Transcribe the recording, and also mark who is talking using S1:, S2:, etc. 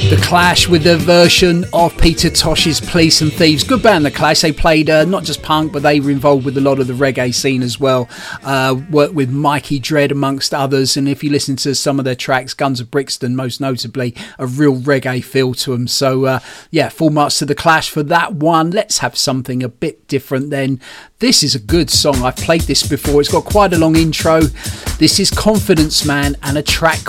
S1: The Clash with their version of Peter Tosh's Police and Thieves. Good band, The Clash. They played not just punk, but they were involved with a lot of the reggae scene as well. Worked with Mikey Dread amongst others. And if you listen to some of their tracks, Guns of Brixton most notably, a real reggae feel to them. So full marks to The Clash for that one. Let's have something a bit different then. This is a good song. I've played this before. It's got quite a long intro. This is Confidence Man and a track